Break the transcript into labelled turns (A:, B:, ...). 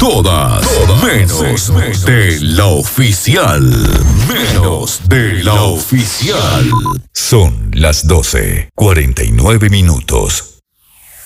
A: Todas, menos de la oficial. Menos de la oficial. Son las 12:49.